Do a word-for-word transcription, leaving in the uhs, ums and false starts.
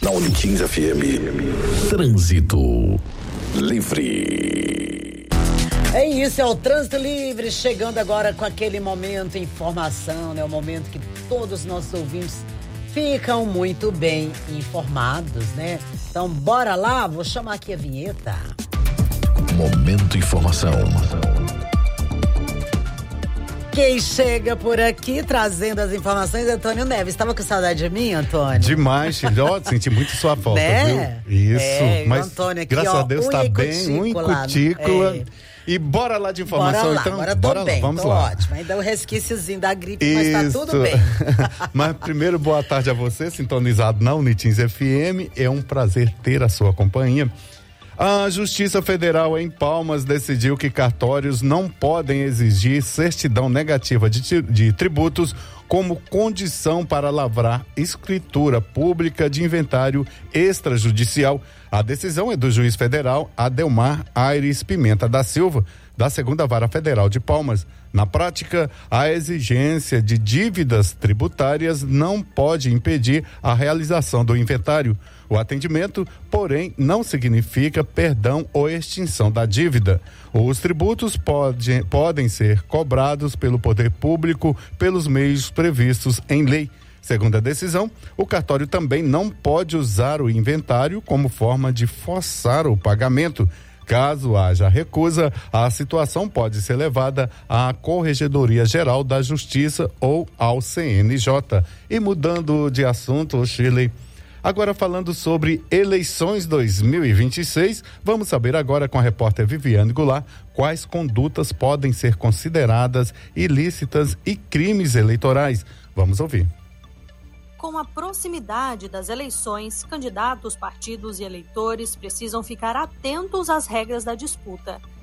Na Unitins F M, Trânsito Livre. É isso, é o Trânsito Livre, chegando agora com aquele momento informação, né? O momento que todos os nossos ouvintes ficam muito bem informados, né? Então, bora lá, vou chamar aqui a vinheta. Momento informação. Quem chega por aqui trazendo as informações, Antônio Neves. Estava com saudade de mim, Antônio? Demais, ó, senti muito sua falta, né? viu? Isso, é, mas Antônio aqui, graças ó, a Deus tá bem, um em cutícula. É. E bora lá de informação, bora lá, então. Agora tô bora bem, lá, vamos tô lá. ótimo. Ainda o resquíciozinho da gripe, Isso. mas tá tudo bem. Mas primeiro, boa tarde a você, sintonizado na Unitins F M. É um prazer ter a sua companhia. A Justiça Federal em Palmas decidiu que cartórios não podem exigir certidão negativa de, de tributos como condição para lavrar escritura pública de inventário extrajudicial. A decisão é do juiz federal Adelmar Aires Pimenta da Silva, da segunda Vara Federal de Palmas. Na prática, a exigência de dívidas tributárias não pode impedir a realização do inventário. O atendimento, porém, não significa perdão ou extinção da dívida. Os tributos pode, podem ser cobrados pelo poder público pelos meios previstos em lei. Segundo a decisão, o cartório também não pode usar o inventário como forma de forçar o pagamento. Caso haja recusa, a situação pode ser levada à Corregedoria Geral da Justiça ou ao C N J. E mudando de assunto, Shirley, agora falando sobre eleições dois mil e vinte e seis, vamos saber agora com a repórter Viviane Goulart quais condutas podem ser consideradas ilícitas e crimes eleitorais. Vamos ouvir. Com a proximidade das eleições, candidatos, partidos e eleitores precisam ficar atentos às regras da disputa.